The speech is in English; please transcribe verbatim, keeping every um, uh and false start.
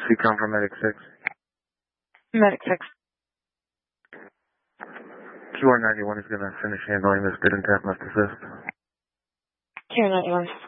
C-com from Medic six. Medic six. Q R ninety-one is going to finish handling this bid and tap must assist. Q R ninety-one.